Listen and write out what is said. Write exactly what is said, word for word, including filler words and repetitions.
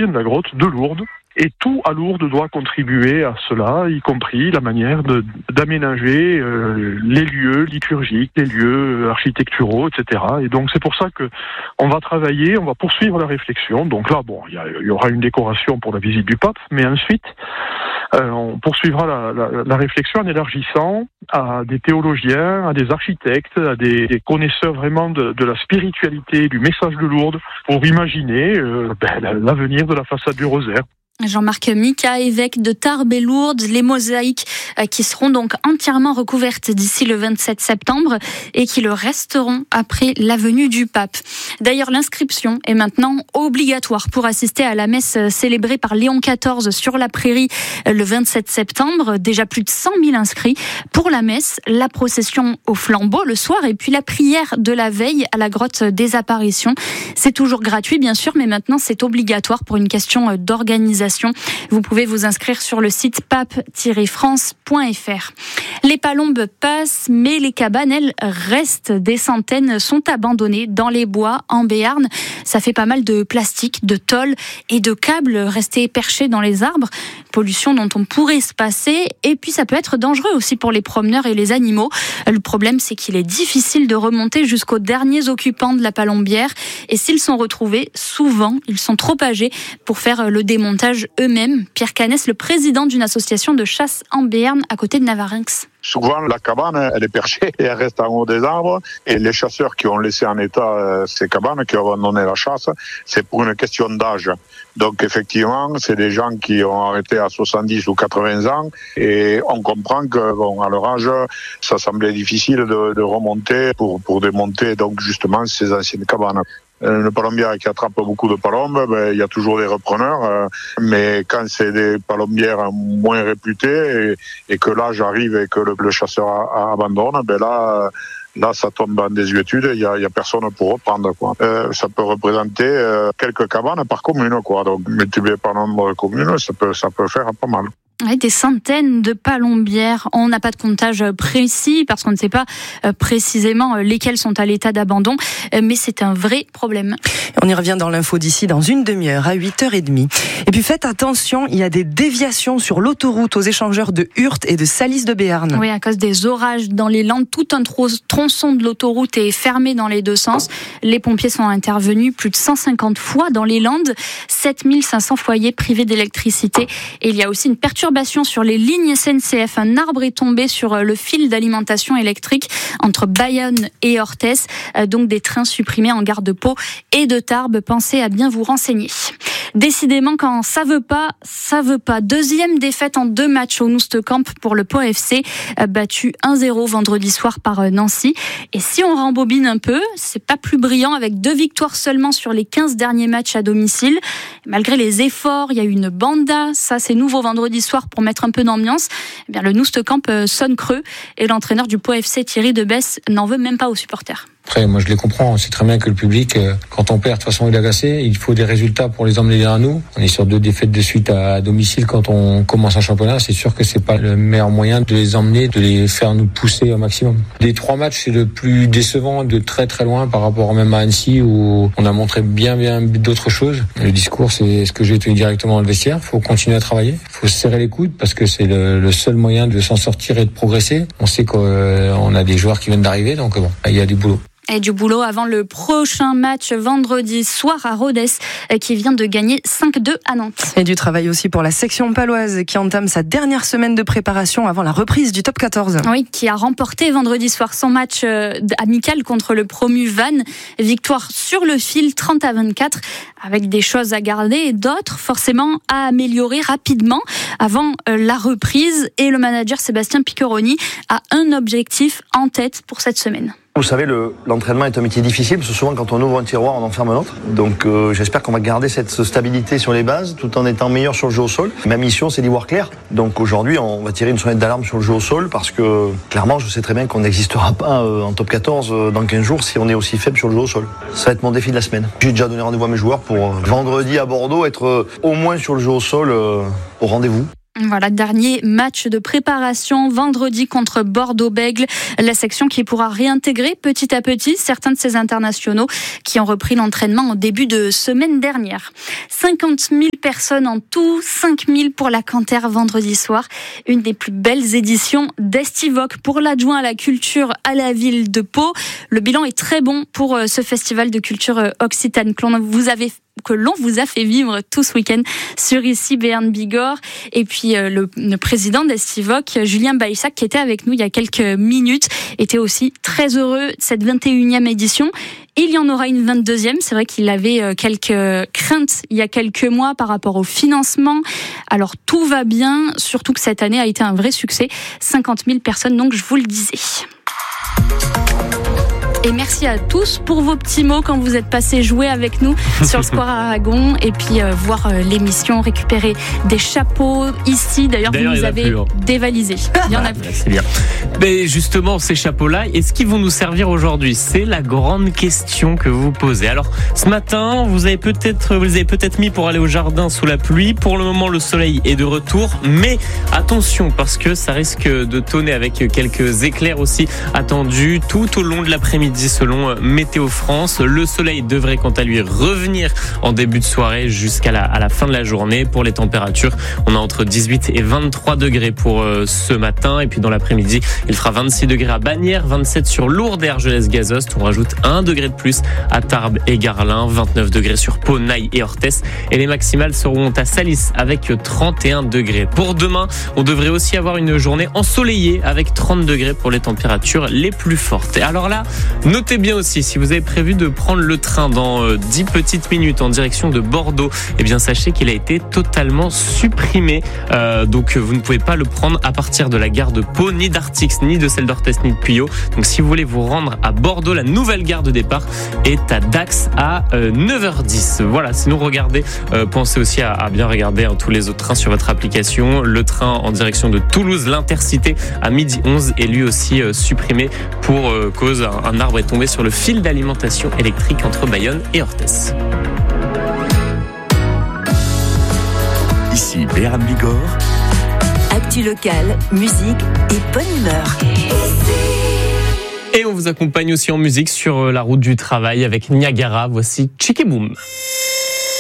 de la grotte de Lourdes. Et tout à Lourdes doit contribuer à cela, y compris la manière de, d'aménager euh, les lieux liturgiques, les lieux architecturaux, et cetera. Et donc c'est pour ça que on va travailler, on va poursuivre la réflexion. Donc là, bon, il y, y aura une décoration pour la visite du pape, mais ensuite euh, on poursuivra la, la, la réflexion en élargissant à des théologiens, à des architectes, à des, des connaisseurs vraiment de, de la spiritualité, du message de Lourdes, pour imaginer euh, ben, l'avenir de la façade du rosaire. Jean-Marc Mika, évêque de Tarbes et Lourdes, les mosaïques qui seront donc entièrement recouvertes d'ici le vingt-sept septembre et qui le resteront après la venue du pape. D'ailleurs, l'inscription est maintenant obligatoire pour assister à la messe célébrée par Léon quatorze sur la Prairie le vingt-sept septembre. Déjà plus de cent mille inscrits pour la messe, la procession au flambeau le soir et puis la prière de la veille à la grotte des apparitions. C'est toujours gratuit bien sûr, mais maintenant c'est obligatoire pour une question d'organisation. Vous pouvez vous inscrire sur le site pape tiret france point f r. Les palombes passent, mais les cabanes, elles, restent. Des centaines sont abandonnées dans les bois en Béarn. Ça fait pas mal de plastique, de tôle et de câbles restés perchés dans les arbres. Pollution dont on pourrait se passer. Et puis ça peut être dangereux aussi pour les promeneurs et les animaux. Le problème, c'est qu'il est difficile de remonter jusqu'aux derniers occupants de la palombière. Et s'ils sont retrouvés, souvent, ils sont trop âgés pour faire le démontage eux-mêmes. Pierre Canès, le président d'une association de chasse en Béarn à côté de Navarinx. Souvent, la cabane, elle est perchée et elle reste en haut des arbres. Et les chasseurs qui ont laissé en état euh, ces cabanes, qui ont abandonné la chasse, c'est pour une question d'âge. Donc, effectivement, c'est des gens qui ont arrêté à soixante-dix ou quatre-vingts ans. Et on comprend que, bon, à leur âge, ça semblait difficile de, de remonter pour, pour démonter, donc, justement, ces anciennes cabanes. Une palombière qui attrape beaucoup de palombes, ben, il y a toujours des repreneurs, euh, mais quand c'est des palombières moins réputées et, et que l'âge arrive et que le, le chasseur a, a abandonne, ben là, là ça tombe en désuétude, il y a, il y a personne pour reprendre, quoi. Euh, ça peut représenter euh, quelques cabanes par commune, quoi. Donc multiplié par nombre de communes, ça peut, ça peut faire pas mal. Oui, des centaines de palombières. On n'a pas de comptage précis parce qu'on ne sait pas précisément lesquelles sont à l'état d'abandon, mais c'est un vrai problème. On y revient dans l'info d'ici dans une demi-heure à huit heures trente. Et puis faites attention, il y a des déviations sur l'autoroute aux échangeurs de Hurt et de Salis de Béarn. Oui, à cause des orages dans les Landes, tout un tronçon de l'autoroute est fermé dans les deux sens. Les pompiers sont intervenus plus de cent cinquante fois dans les Landes, sept mille cinq cents foyers privés d'électricité. Et il y a aussi une perturbation sur les lignes S N C F. Un arbre est tombé sur le fil d'alimentation électrique entre Bayonne et Orthez. Donc des trains supprimés en gare de Pau et de Tarbes. Pensez à bien vous renseigner. Décidément, quand ça veut pas, ça veut pas. Deuxième défaite en deux matchs au Noustecamp pour le Pau F C, battu un zéro vendredi soir par Nancy. Et si on rembobine un peu, c'est pas plus brillant avec deux victoires seulement sur les quinze derniers matchs à domicile. Malgré les efforts, il y a eu une banda, ça c'est nouveau vendredi soir pour mettre un peu d'ambiance. Eh bien, le Noustecamp sonne creux et l'entraîneur du Pau F C, Thierry Debesse, n'en veut même pas aux supporters. Après, moi je les comprends, c'est très bien que le public, quand on perd, de toute façon il est agacé, il faut des résultats pour les emmener derrière nous. On est sur deux défaites de suite à domicile quand on commence un championnat, c'est sûr que c'est pas le meilleur moyen de les emmener, de les faire nous pousser au maximum. Des trois matchs, c'est le plus décevant de très très loin par rapport même à Annecy où on a montré bien bien d'autres choses. Le discours, c'est ce que j'ai tenu directement dans le vestiaire, il faut continuer à travailler, il faut se serrer les coudes parce que c'est le, le seul moyen de s'en sortir et de progresser. On sait qu'on a des joueurs qui viennent d'arriver, donc bon, il y a du boulot. Et du boulot avant le prochain match vendredi soir à Rodez qui vient de gagner cinq deux à Nantes. Et du travail aussi pour la section paloise qui entame sa dernière semaine de préparation avant la reprise du top quatorze. Oui, qui a remporté vendredi soir son match amical contre le promu Vannes. Victoire sur le fil trente à vingt-quatre avec des choses à garder et d'autres forcément à améliorer rapidement avant la reprise. Et le manager Sébastien Piccheroni a un objectif en tête pour cette semaine. Vous savez, le, l'entraînement est un métier difficile parce que souvent quand on ouvre un tiroir, on en ferme un autre. Donc euh, j'espère qu'on va garder cette stabilité sur les bases tout en étant meilleur sur le jeu au sol. Ma mission, c'est d'y voir clair. Donc aujourd'hui, on va tirer une sonnette d'alarme sur le jeu au sol parce que clairement, je sais très bien qu'on n'existera pas euh, en top quatorze euh, dans quinze jours si on est aussi faible sur le jeu au sol. Ça va être mon défi de la semaine. J'ai déjà donné rendez-vous à mes joueurs pour euh, vendredi à Bordeaux être euh, au moins sur le jeu au sol euh, au rendez-vous. Voilà, dernier match de préparation vendredi contre Bordeaux-Bègles, la section qui pourra réintégrer petit à petit certains de ces internationaux qui ont repris l'entraînement en début de semaine dernière. cinquante mille personnes en tout, cinq mille pour la Canter vendredi soir. Une des plus belles éditions d'Estivoque pour l'adjoint à la culture à la ville de Pau. Le bilan est très bon pour ce festival de culture occitane que l'on vous avez que l'on vous a fait vivre tout ce week-end sur ici Béarn Bigorre. Et puis euh, le, le président d'Estivoque, Julien Baïssac, qui était avec nous il y a quelques minutes, était aussi très heureux de cette vingt et unième édition. Il y en aura une vingt-deuxième. C'est vrai qu'il avait quelques craintes il y a quelques mois par rapport au financement. Alors tout va bien, surtout que cette année a été un vrai succès. cinquante mille personnes, donc je vous le disais. Et merci à tous pour vos petits mots quand vous êtes passés jouer avec nous sur le Square Aragon et puis euh, voir euh, l'émission, récupérer des chapeaux ici. D'ailleurs, D'ailleurs vous nous avez plus, hein. dévalisé. Il y en a plus. C'est bien. Mais justement, ces chapeaux-là, est-ce qu'ils vont nous servir aujourd'hui ? C'est la grande question que vous posez. Alors, ce matin, vous avez peut-être, vous les avez peut-être mis pour aller au jardin sous la pluie. Pour le moment, le soleil est de retour. Mais attention, parce que ça risque de tonner avec quelques éclairs aussi attendus tout au long de l'après-midi. Selon Météo France, le soleil devrait quant à lui revenir en début de soirée jusqu'à la, à la fin de la journée. Pour les températures, on a entre dix-huit et vingt-trois degrés pour euh, ce matin. Et puis dans l'après-midi, il fera vingt-six degrés à Bagnères, vingt-sept sur Lourdes et Argelès-Gazost. On rajoute un degré de plus à Tarbes et Garlin, vingt-neuf degrés sur Pau, Naï et Orthès. Et les maximales seront à Salis avec trente et un degrés. Pour demain, on devrait aussi avoir une journée ensoleillée avec trente degrés pour les températures les plus fortes. Et alors là, notez bien aussi, si vous avez prévu de prendre le train dans euh, dix petites minutes en direction de Bordeaux, eh bien sachez qu'il a été totalement supprimé. Euh, donc vous ne pouvez pas le prendre à partir de la gare de Pau, ni d'Artix, ni de celle d'Orthès, ni de Puyo. Donc si vous voulez vous rendre à Bordeaux, la nouvelle gare de départ est à Dax à euh, neuf heures dix. Voilà, sinon regardez, euh, pensez aussi à, à bien regarder hein, tous les autres trains sur votre application. Le train en direction de Toulouse, l'Intercité, à midi onze, est lui aussi euh, supprimé pour euh, cause un, un arbre est tombé sur le fil d'alimentation électrique entre Bayonne et Orthès. Ici Béarn Bigorre. Actu locale, musique et bonne humeur. Et on vous accompagne aussi en musique sur la route du travail avec Niagara. Voici Chicky Boom.